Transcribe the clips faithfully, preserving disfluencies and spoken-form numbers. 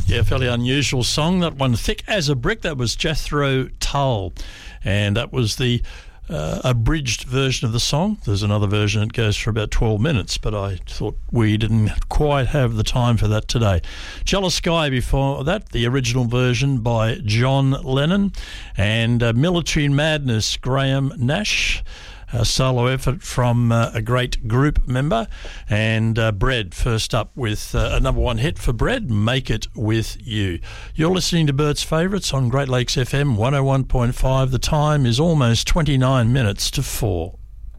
Yeah, fairly unusual song. That one, Thick as a Brick, that was Jethro Tull. And that was the uh, abridged version of the song. There's another version that goes for about twelve minutes, but I thought we didn't quite have the time for that today. Jealous Sky before that, the original version by John Lennon. And uh, Military Madness, Graham Nash. A solo effort from uh, a great group member. And uh, Bread first up with uh, a number one hit for Bread, Make It With You. You're listening to Bert's Favourites on Great Lakes F M one oh one point five. The time is almost twenty-nine minutes to four.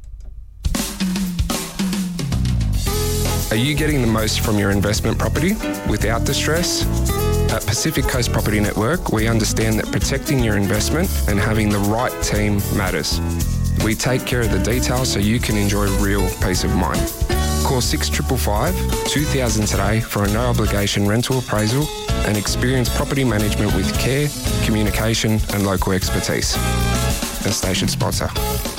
Are you getting the most from your investment property without the stress? At Pacific Coast Property Network, we understand that protecting your investment and having the right team matters. We take care of the details so you can enjoy real peace of mind. Call six five five, two thousand today for a no-obligation rental appraisal and experience property management with care, communication and local expertise. A station sponsor.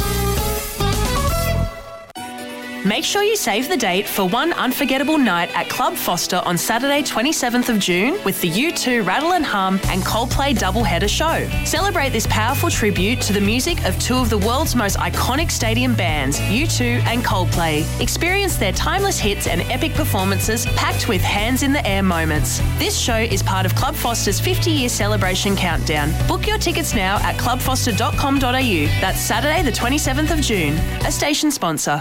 Make sure you save the date for one unforgettable night at Club Foster on Saturday twenty-seventh of June with the U two Rattle and Hum and Coldplay doubleheader show. Celebrate this powerful tribute to the music of two of the world's most iconic stadium bands, U two and Coldplay. Experience their timeless hits and epic performances packed with hands in the air moments. This show is part of Club Foster's fifty-year celebration countdown. Book your tickets now at club foster dot com dot a u. That's Saturday the twenty-seventh of June. A station sponsor.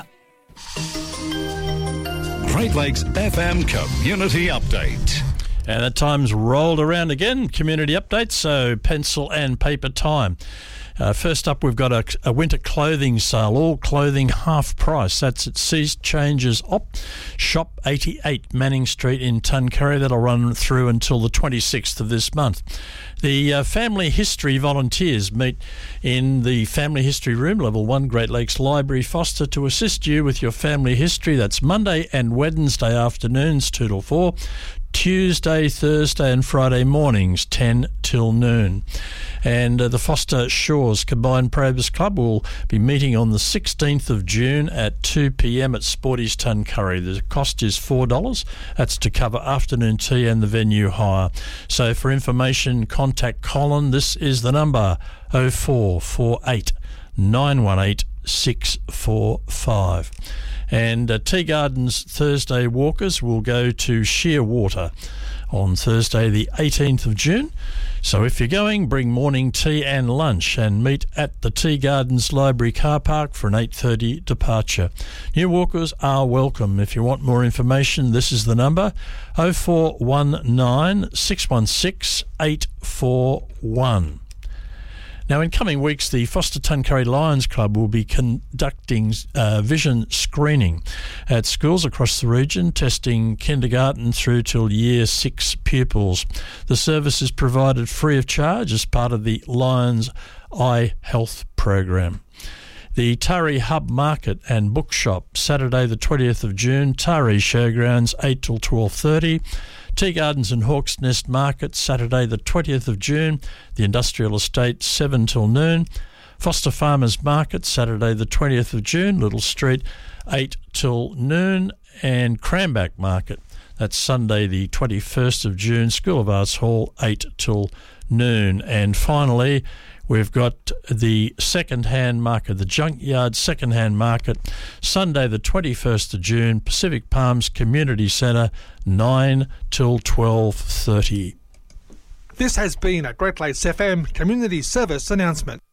Great Lakes F M Community Update. And that time's rolled around again. Community update, so pencil and paper time. Uh, first up, we've got a, a winter clothing sale, all clothing half price. That's at Seas Changes Op, Shop eighty-eight Manning Street in Tuncurry. That'll run through until the twenty-sixth of this month. The uh, Family History volunteers meet in the Family History Room, Level one, Great Lakes Library, Foster, to assist you with your family history. That's Monday and Wednesday afternoons, two till four. Tuesday, Thursday and Friday mornings, ten till noon. And uh, the Foster Shores Combined Probus Club will be meeting on the sixteenth of June at two p.m. at Sporty's Tuncurry. The cost is four dollars. That's to cover afternoon tea and the venue hire. So for information, contact Colin. This is the number oh four four eight, nine one eight, six four five. And uh, Tea Gardens Thursday walkers will go to Shearwater on Thursday the eighteenth of June. So if you're going, bring morning tea and lunch and meet at the Tea Gardens Library car park for an eight thirty departure. New walkers are welcome. If you want more information, this is the number oh four one nine, six one six, eight four one. Now, in coming weeks, the Foster Tuncurry Lions Club will be conducting uh, vision screening at schools across the region, testing kindergarten through till year six pupils. The service is provided free of charge as part of the Lions Eye Health program. The Taree Hub Market and Bookshop, Saturday the twentieth of June, Taree Showgrounds, eight till twelve thirty. Tea Gardens and Hawk's Nest Market, Saturday the twentieth of June, the Industrial Estate, seven till noon. Foster Farmers Market, Saturday the twentieth of June, Little Street, eight till noon. And Cranback Market, that's Sunday the twenty-first of June, School of Arts Hall, eight till noon. And finally, we've got the second-hand market, the Junkyard second-hand market, Sunday the twenty-first of June, Pacific Palms Community Centre, nine till twelve thirty. This has been a Great Lakes F M Community Service announcement.